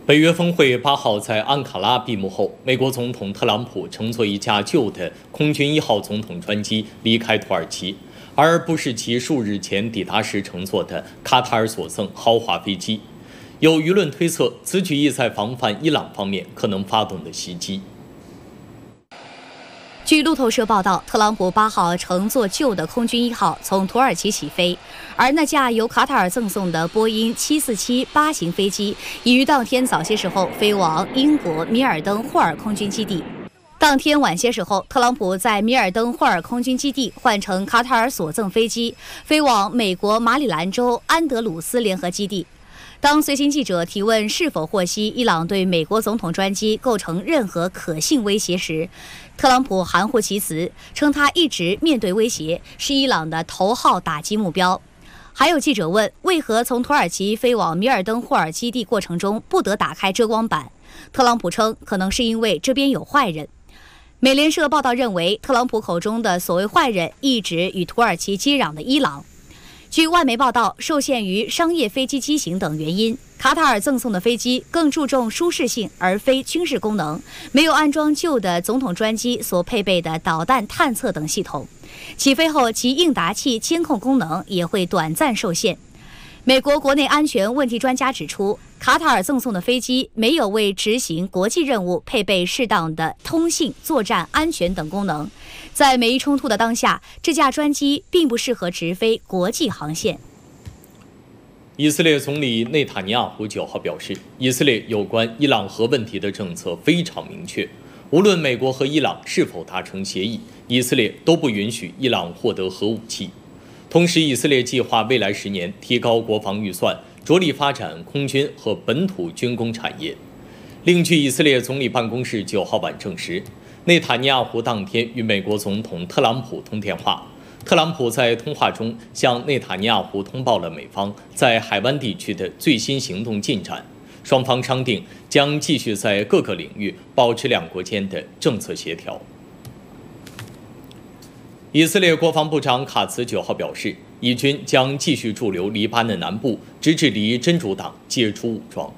北约峰会8号在安卡拉闭幕后，美国总统特朗普乘坐一架旧的空军1号总统专机离开土耳其，而不是其数日前抵达时乘坐的卡塔尔索赠豪华飞机。有舆论推测，此举意在防范伊朗方面可能发动的袭击。 据路透社报道，特朗普8号乘坐旧的空军1号从土耳其起飞，而那架由卡塔尔赠送的波音747-8型飞机已于当天早些时候飞往英国米尔登霍尔空军基地。当天晚些时候，特朗普在米尔登霍尔空军基地换乘卡塔尔所赠飞机，飞往美国马里兰州安德鲁斯联合基地。当随行记者提问是否获悉伊朗对美国总统专机构成任何可信威胁时，特朗普含糊其辞，称他一直面对威胁，是伊朗的头号打击目标。还有记者问，为何从土耳其飞往米尔登霍尔基地过程中不得打开遮光板？特朗普称，可能是因为这边有坏人。美联社报道认为，特朗普口中的所谓坏人，意指与土耳其接壤的伊朗。据外媒报道，受限于商业飞机机型等原因，卡塔尔赠送的飞机更注重舒适性而非军事功能，没有安装旧的总统专机所配备的导弹探测等系统。起飞后，其应答器监控功能也会短暂受限。美国国内安全问题专家指出，卡塔尔赠送的飞机没有为执行国际任务配备适当的通信、作战、安全等功能。在美伊冲突的当下，这架专机并不适合直飞国际航线。 以色列总理内塔尼亚胡9号表示，以色列有关伊朗核问题的政策非常明确，无论美国和伊朗是否达成协议，以色列都不允许伊朗获得核武器。同时，以色列计划未来10年提高国防预算，着力发展空军和本土军工产业。另据以色列总理办公室9号晚证实，内塔尼亚胡当天与美国总统特朗普通电话，特朗普在通话中向内塔尼亚胡通报了美方在海湾地区的最新行动进展，双方商定将继续在各个领域保持两国间的政策协调。以色列国防部长卡茨9号表示，以军将继续驻留黎巴嫩南部，直至离真主党解除武装。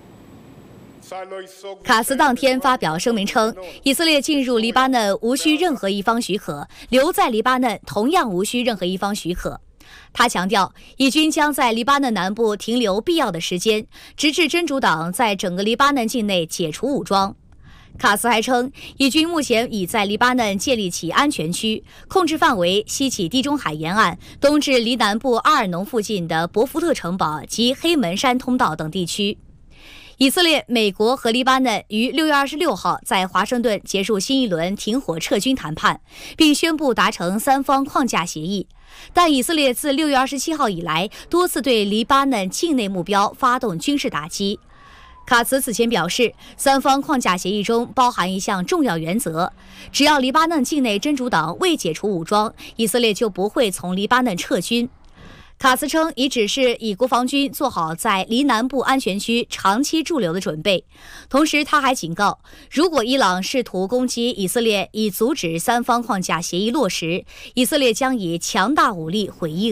卡茨当天发表声明称，以色列进入黎巴嫩无需任何一方许可，留在黎巴嫩同样无需任何一方许可。他强调，以军将在黎巴嫩南部停留必要的时间，直至真主党在整个黎巴嫩境内解除武装。卡茨还称，以军目前已在黎巴嫩建立起安全区，控制范围西起地中海沿岸，东至离南部阿尔农附近的博福特城堡及黑门山通道等地区。以色列、美国和黎巴嫩于6月26号在华盛顿结束新一轮停火撤军谈判，并宣布达成3方框架协议。但以色列自6月27号以来多次对黎巴嫩境内目标发动军事打击。卡茨此前表示，3方框架协议中包含一项重要原则：只要黎巴嫩境内真主党未解除武装，以色列就不会从黎巴嫩撤军。卡茨称，已指示以国防军做好在黎南部安全区长期驻留的准备。同时，他还警告，如果伊朗试图攻击以色列以阻止3方框架协议落实，以色列将以强大武力回应。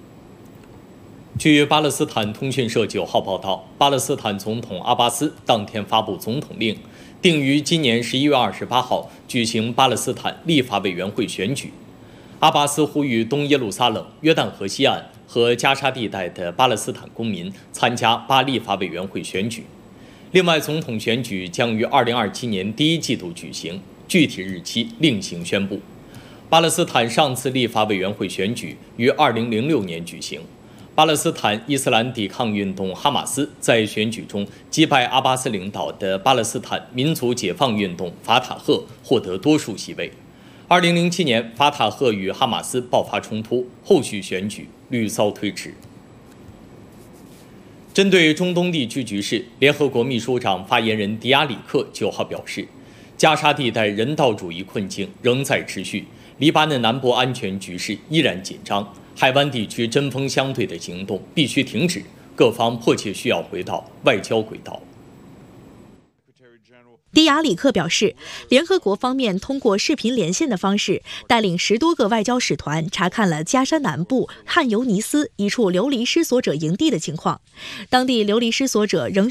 据巴勒斯坦通讯社9号报道，巴勒斯坦总统阿巴斯当天发布总统令，定于今年11月28号举行巴勒斯坦立法委员会选举。阿巴斯呼吁东耶路撒冷、约旦河西岸和加沙地带的巴勒斯坦公民参加巴立法委员会选举。另外，总统选举将于2027年第1季度举行，具体日期另行宣布。巴勒斯坦上次立法委员会选举于2006年举行。巴勒斯坦伊斯兰抵抗运动哈马斯在选举中击败阿巴斯领导的巴勒斯坦民族解放运动法塔赫，获得多数席位。2007年，法塔赫与哈马斯爆发冲突，后续选举屡遭推迟。针对中东地区局势，联合国秘书长发言人迪亚里克9号表示，加沙地带人道主义困境仍在持续，黎巴嫩南部安全局势依然紧张，海湾地区针锋相对的行动必须停止，各方迫切需要回到外交轨道。 迪亚里克表示，联合国方面通过视频连线的方式，带领10多个外交使团查看了加沙南部汉尤尼斯一处流离失所者营地的情况。当地流离失所者仍